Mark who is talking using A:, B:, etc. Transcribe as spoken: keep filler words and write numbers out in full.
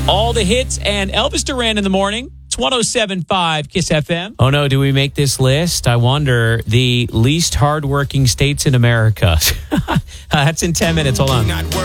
A: All the hits and Elvis Duran in the morning. It's one oh seven point five KISS F M. Oh, no. Do we make this list? I wonder. The least hardworking states in America. That's in ten minutes. Hold on.